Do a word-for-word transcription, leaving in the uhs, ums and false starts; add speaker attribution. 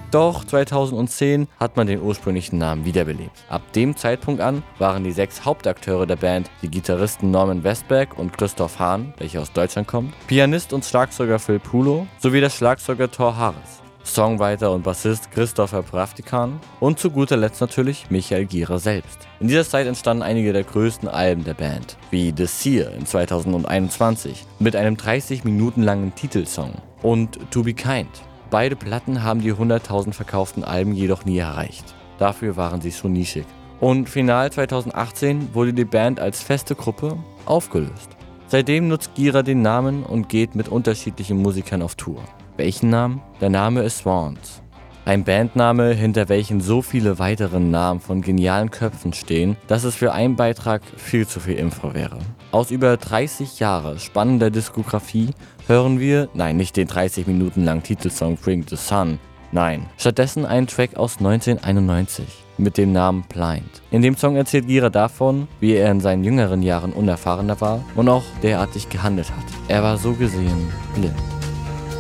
Speaker 1: Doch zweitausendzehn hat man den ursprünglichen Namen wiederbelebt. Ab dem Zeitpunkt an waren die sechs Hauptakteure der Band die Gitarristen Norman Westberg und Christoph Hahn, welcher aus Deutschland kommt, Pianist und Schlagzeuger Phil Pulo sowie der Schlagzeuger Thor Harris, Songwriter und Bassist Christopher Pravtikan und zu guter Letzt natürlich Michael Gira selbst. In dieser Zeit entstanden einige der größten Alben der Band, wie The Seer in zweitausendeinundzwanzig mit einem dreißig Minuten langen Titelsong und To Be Kind. Beide Platten haben die hunderttausend verkauften Alben jedoch nie erreicht. Dafür waren sie zu nischig. Und final zweitausendachtzehn wurde die Band als feste Gruppe aufgelöst. Seitdem nutzt Gira den Namen und geht mit unterschiedlichen Musikern auf Tour. Welchen Namen? Der Name ist Swans. Ein Bandname, hinter welchen so viele weitere Namen von genialen Köpfen stehen, dass es für einen Beitrag viel zu viel Info wäre. Aus über dreißig Jahre spannender Diskografie hören wir, nein, nicht den dreißig Minuten langen Titelsong Bring the Sun, nein, stattdessen einen Track aus neunzehnhunderteinundneunzig mit dem Namen Blind. In dem Song erzählt Gira davon, wie er in seinen jüngeren Jahren unerfahrener war und auch derartig gehandelt hat. Er war so gesehen blind.